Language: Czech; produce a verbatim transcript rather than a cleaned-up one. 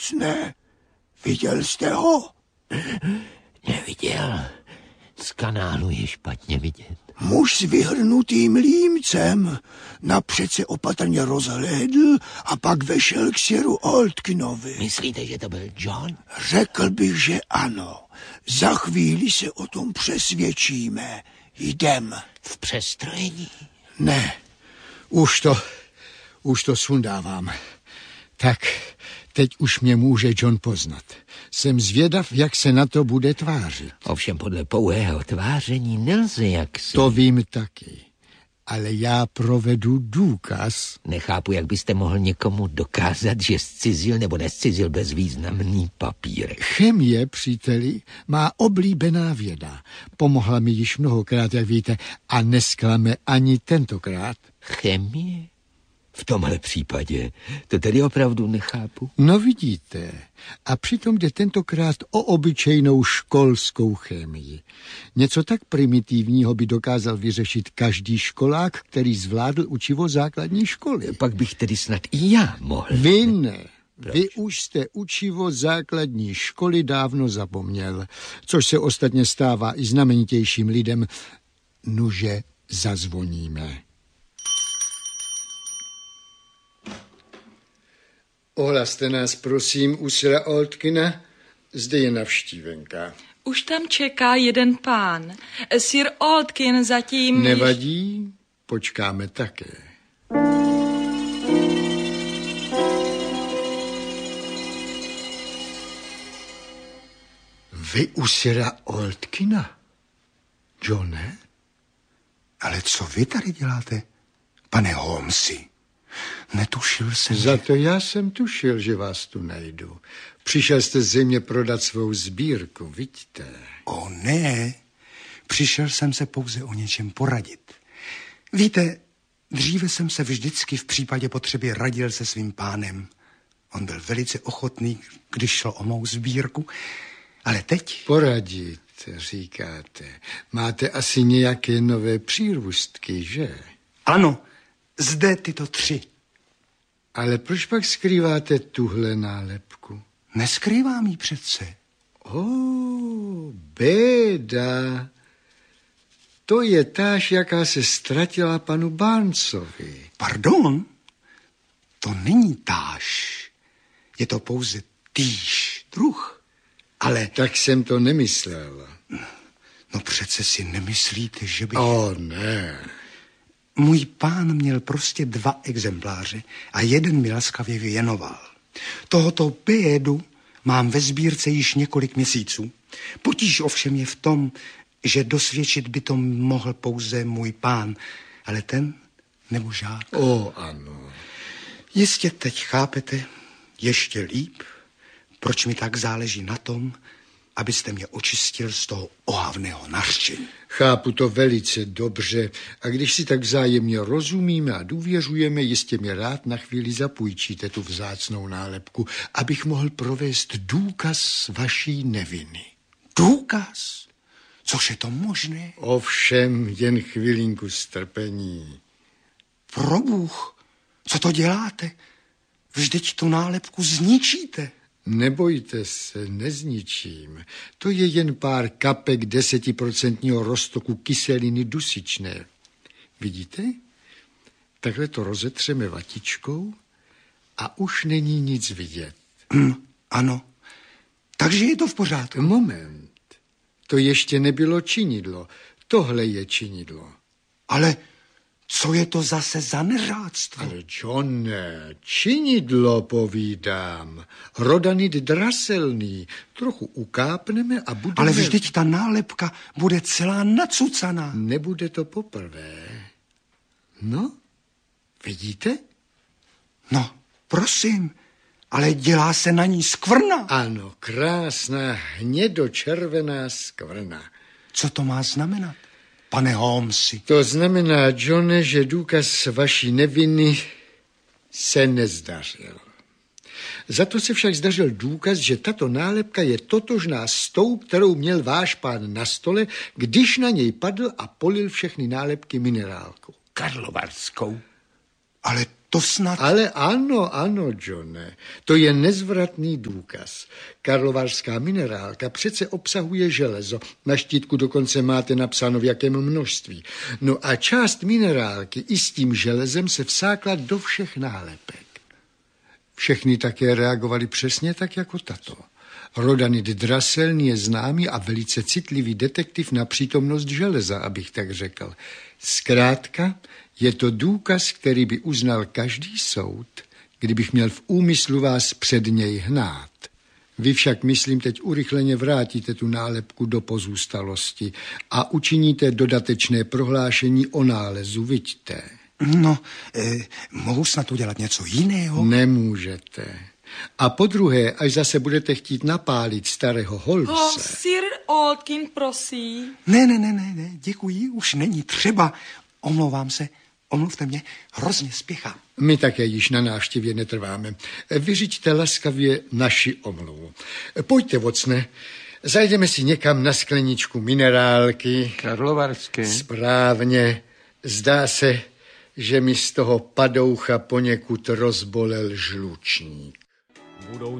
nic, ne? Viděl jste ho? Neviděl. Z kanálu je špatně vidět. Muž s vyhrnutým límcem napřed se opatrně rozhlédl a pak vešel k siru Oltkinovi. Myslíte, že to byl John? Řekl bych, že ano. Za chvíli se o tom přesvědčíme. Jdem. V přestrojení? Ne, už to, už to sundávám. Tak, teď už mě může John poznat. Jsem zvědav, jak se na to bude tvářit. Ovšem podle pouhého tváření nelze jaksi. To vím taky. Ale já provedu důkaz. Nechápu, jak byste mohl někomu dokázat, že zcizil nebo nescizil bezvýznamný papírek. Chemie, příteli, má oblíbená věda. Pomohla mi již mnohokrát, jak víte, a nesklame ani tentokrát. Chemie? V tomhle případě to tedy opravdu nechápu. No vidíte, a přitom jde tentokrát o obyčejnou školskou chemii. Něco tak primitivního by dokázal vyřešit každý školák, který zvládl učivo základní školy. Pak bych tedy snad i já mohl. Vy ne. Vy už jste učivo základní školy dávno zapomněl, což se ostatně stává i znamenitějším lidem. Nuže zazvoníme. Ohlaste nás, prosím, u sira Oltkina. Zde je navštívenka. Už tam čeká jeden pán. Sir Oltkin zatím... Nevadí, počkáme také. Vy u sira Oltkina? Johne? Ale co vy tady děláte, pane Holmesi? Netušil jsem, Za že... to já jsem tušil, že vás tu najdu. Přišel jste zřejmě prodat svou sbírku, vidíte? O ne, přišel jsem se pouze o něčem poradit. Víte, dříve jsem se vždycky v případě potřeby radil se svým pánem. On byl velice ochotný, když šlo o mou sbírku, ale teď... Poradit, říkáte. Máte asi nějaké nové přírůstky, že? Ano, zde tyto tři. Ale proč pak skrýváte tuhle nálepku? Neskrývám ji přece. O, béda. To je táž, jaká se ztratila panu Barnesovi. Pardon? To není táž. Je to pouze týž druh. Ale... Tak jsem to nemyslel. No přece si nemyslíte, že bych... O, ne. Můj pán měl prostě dva exempláře a jeden mi laskavě věnoval. Tohoto bédu mám ve sbírce již několik měsíců. Potíž ovšem je v tom, že dosvědčit by to mohl pouze můj pán, ale ten nebo žák. O, ano. Jistě teď chápete ještě líp, proč mi tak záleží na tom, abyste mě očistil z toho ohavného nařčení. Chápu to velice dobře a když si tak vzájemně rozumíme a důvěřujeme, jistě mě rád na chvíli zapůjčíte tu vzácnou nálepku, abych mohl provést důkaz vaší neviny. Důkaz? Což je to možné? Ovšem, jen chvilinku strpení. Probůh, co to děláte? Vždyť tu nálepku zničíte. Nebojte se, nezničím. To je jen pár kapek desetiprocentního roztoku kyseliny dusičné. Vidíte? Takhle to rozetřeme vatičkou a už není nic vidět. Hm, ano. Takže je to v pořádku. Moment. To ještě nebylo činidlo. Tohle je činidlo. Ale co je to zase za neřádstvo? Ale Johne, činidlo povídám. Rodanit draselný. Trochu ukápneme a budeme... Ale vždyť ta nálepka bude celá nacucaná. Nebude to poprvé. No, vidíte? No, prosím, ale dělá se na ní skvrna. Ano, krásná hnědočervená skvrna. Co to má znamenat, pane Holmesi? To znamená, Johne, že důkaz vaší neviny se nezdařil. Za to se však zdařil důkaz, že tato nálepka je totožná s tou, kterou měl váš pán na stole, když na něj padl a polil všechny nálepky minerálkou. Karlovarskou. Ale To snad... Ale ano, ano, Johne, to je nezvratný důkaz. Karlovarská minerálka přece obsahuje železo. Na štítku dokonce máte napsáno, v jakém množství. No a část minerálky i s tím železem se vsákla do všech nálepek. Všechny také reagovali přesně tak jako tato. Rodanit Draselný je známý a velice citlivý detektiv na přítomnost železa, abych tak řekl. Zkrátka, je to důkaz, který by uznal každý soud, kdybych měl v úmyslu vás před něj hnát. Vy však, myslím, teď urychleně vrátíte tu nálepku do pozůstalosti a učiníte dodatečné prohlášení o nálezu, viďte. No, eh, mohu snad udělat něco jiného? Nemůžete. A po druhé, až zase budete chtít napálit starého Holmese... Oh, Sir Oldkin, prosím. Ne, ne, ne, ne, ne, děkuji, už není třeba. Omlouvám se, omluvte mě, hrozně spěchám. My také již na návštěvě netrváme. Vyřiďte laskavě naši omluvu. Pojďte, vocne, zajdeme si někam na skleničku minerálky. Karlovarské. Správně. Zdá se, že mi z toho padoucha poněkud rozbolel žlučník. Budou